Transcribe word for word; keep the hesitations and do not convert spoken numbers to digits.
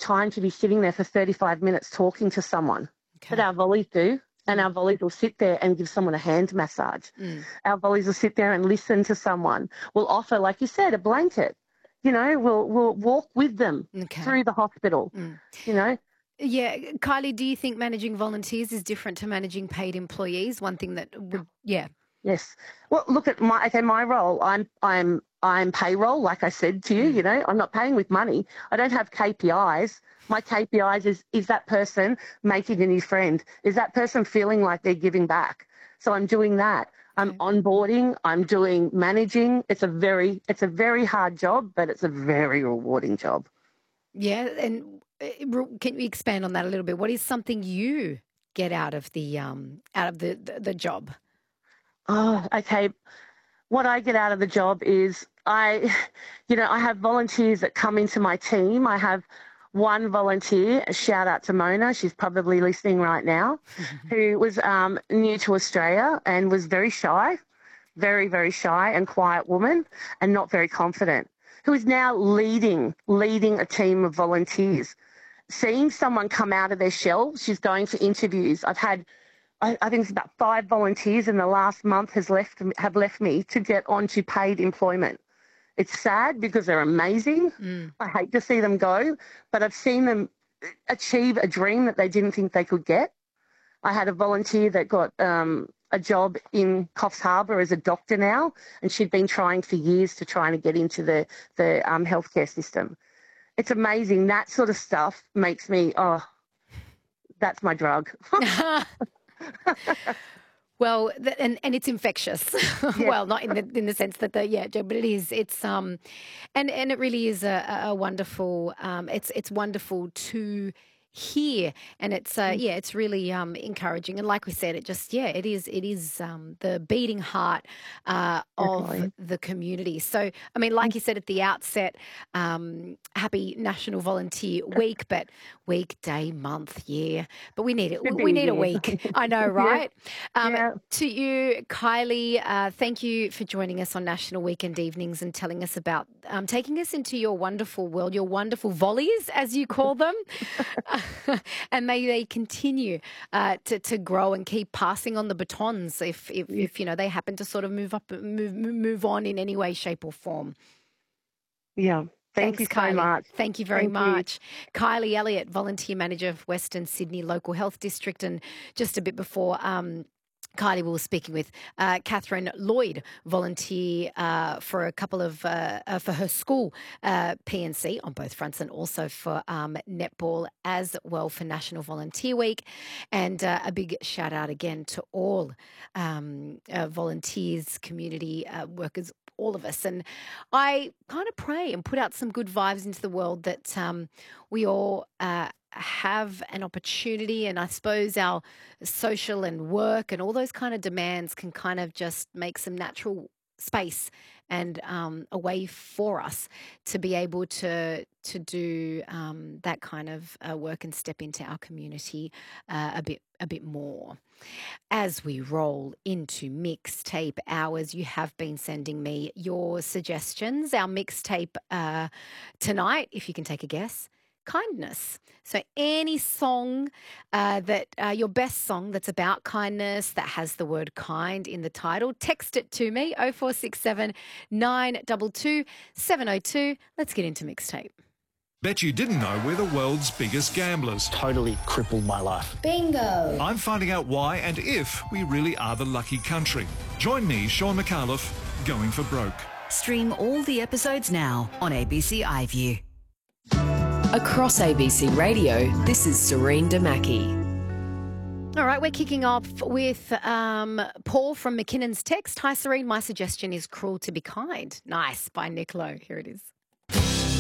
time to be sitting there for thirty-five minutes talking to someone. Okay. But our volleys do. And our volleys will sit there and give someone a hand massage. Mm. Our volleys will sit there and listen to someone. We'll offer, like you said, a blanket. You know, we'll we'll walk with them Okay. through the hospital. Mm. You know. Yeah, Kylie, do you think managing volunteers is different to managing paid employees? One thing that would, yeah. Yes. Well, look at my okay. My role. I'm I'm I'm payroll. Like I said to you, Mm. you know, I'm not paying with money. I don't have K P Is. My K P Is is is that person making a new friend? Is that person feeling like they're giving back? So I'm doing that. I'm Okay. onboarding. I'm doing managing. It's a very it's a very hard job, but it's a very rewarding job. Yeah, and uh, re- can you expand on that a little bit? What is something you get out of the um out of the the, the job? Oh, okay. What I get out of the job is I, you know, I have volunteers that come into my team. I have one volunteer, a shout out to Mona, she's probably listening right now, who was um, new to Australia and was very shy, very, very shy and quiet woman and not very confident, who is now leading, leading a team of volunteers. Seeing someone come out of their shell, she's going for interviews. I've had I, I think it's about five volunteers in the last month has left have left me to get onto paid employment. It's sad because they're amazing. Mm. I hate to see them go, but I've seen them achieve a dream that they didn't think they could get. I had a volunteer that got um, a job in Coffs Harbour as a doctor now, and she'd been trying for years to try and get into the, the um, healthcare system. It's amazing. That sort of stuff makes me, oh, that's my drug. Well, th- and and it's infectious. Yeah. Well, not in the in the sense that the yeah, but it is. It's um, and and it really is a, a wonderful. Um, it's it's wonderful to hear, and it's uh, yeah, it's really um encouraging. And like we said, it just yeah, it is it is um the beating heart uh of Definitely. the community. So I mean, like you said at the outset, um, happy National Volunteer Week, but week, day, month, year. But we need it. Should We we be need a here. week. I know, Yeah. right? Um, Yeah. To you, Kylie, uh, thank you for joining us on National Weekend Evenings and telling us about um, taking us into your wonderful world, your wonderful volleys, as you call them. And may they continue uh, to, to grow and keep passing on the batons if, if, Yeah. if, you know, they happen to sort of move up, move, move on in any way, shape or form. Yeah. Thank Thanks, you so Kylie. much. Thank you very Thank you. much. Kylie Elliott, Volunteer Manager of Western Sydney Local Health District. And just a bit before um, Kylie, we were speaking with uh, Catherine Lloyd, volunteer uh, for a couple of, uh, uh, for her school uh, P N C on both fronts, and also for um, netball as well for National Volunteer Week. And uh, a big shout out again to all um, uh, volunteers, community uh, workers, all of us. And I kind of pray and put out some good vibes into the world that um, we all uh, have an opportunity, and I suppose our social and work and all those kind of demands can kind of just make some natural space and um, a way for us to be able to to do um, that kind of uh, work and step into our community uh, a bit a bit more. As we roll into mixtape hours, you have been sending me your suggestions. Our mixtape uh, tonight, if you can take a guess, kindness. So any song uh, that uh, your best song that's about kindness, that has the word kind in the title, text it to me, oh four six seven, nine two two, seven oh two. Let's get into mixtape. Bet you didn't know we're the world's biggest gamblers. Totally crippled my life. Bingo. I'm finding out why and if we really are the lucky country. Join me, Sean McAuliffe, going for broke. Stream all the episodes now on A B C iView. Across A B C Radio, this is Serene Damaki. All right, we're kicking off with um, Paul from McKinnon's text. Hi, Serene. My suggestion is Cruel to Be Kind. Nice, by Nick Lowe. Here it is.